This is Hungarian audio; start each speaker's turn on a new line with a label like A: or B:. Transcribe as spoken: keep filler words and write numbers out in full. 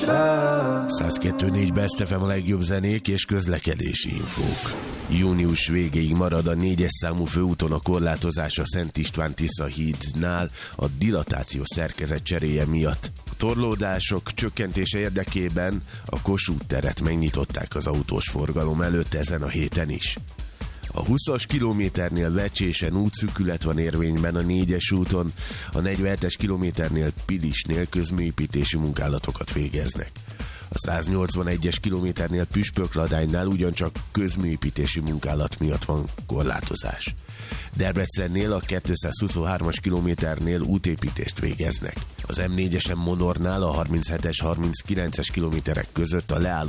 A: száz kettő négy Best ef em, a legjobb zenék és közlekedési infók. Június végéig marad a négyes számú főúton a korlátozás a Szent István-Tisza hídnál a dilatáció szerkezet cseréje miatt. A torlódások csökkentése érdekében a Kossuth teret megnyitották az autós forgalom előtt ezen a héten is. A húszas kilométernél Vecsésen útszűkület van érvényben a négyes úton, a negyvenhetes kilométernél Pilisnél közműépítési munkálatokat végeznek. A száznyolcvanegyes kilométernél Püspökladánynál ugyancsak közműépítési munkálat miatt van korlátozás. Debrecennél a kétszázhuszonhármas kilométernél útépítést végeznek. Az em négyesen Monornál a harminchetes harminckilences kilométerek között a leálló